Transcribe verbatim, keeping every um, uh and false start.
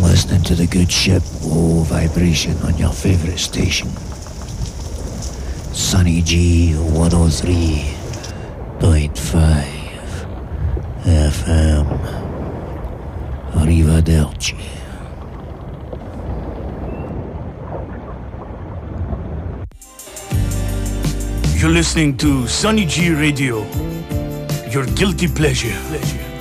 listening to the good ship, oh vibration on your favorite station. Sunny G one oh three point five F M. Arrivederci. You're listening to Sunny G Radio, your guilty pleasure. pleasure.